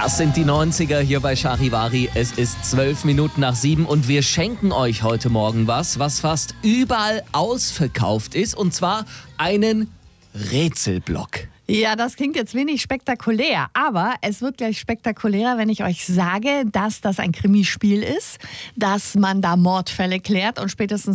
Das sind die 90er hier bei Charivari. Es ist 7:12 und wir schenken euch heute Morgen was fast überall ausverkauft ist, und zwar einen Rätselblock. Ja, das klingt jetzt wenig spektakulär, aber es wird gleich spektakulärer, wenn ich euch sage, dass das ein Krimispiel ist, dass man da Mordfälle klärt und spätestens